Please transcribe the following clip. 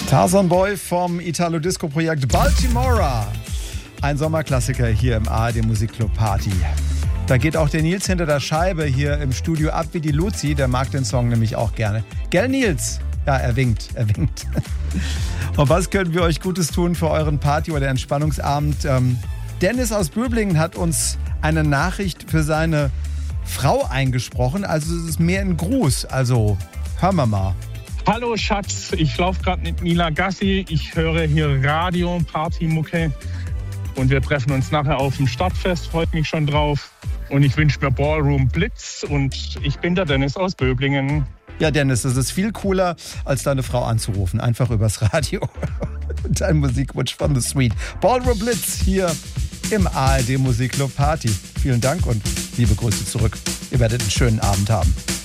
Tarzan Boy vom Italo-Disco-Projekt Baltimora. Ein Sommerklassiker hier im ARD Musikclub Party. Da geht auch der Nils hinter der Scheibe hier im Studio ab wie die Luzi. Der mag den Song nämlich auch gerne. Gell, Nils? Ja, er winkt. Und was können wir euch Gutes tun für euren Party- oder Entspannungsabend? Dennis aus Böblingen hat uns eine Nachricht für seine Frau eingesprochen. Also es ist mehr ein Gruß. Also hören wir mal. Hallo Schatz, ich laufe gerade mit Mila Gassi. Ich höre hier Radio, Partymucke. Und wir treffen uns nachher auf dem Stadtfest. Freut mich schon drauf. Und ich wünsche mir Ballroom Blitz. Und ich bin der Dennis aus Böblingen. Ja, Dennis, das ist viel cooler, als deine Frau anzurufen. Einfach übers Radio. Dein Musikwunsch von The Sweet. Ballroom Blitz hier im ARD Musikclub Party. Vielen Dank und liebe Grüße zurück. Ihr werdet einen schönen Abend haben.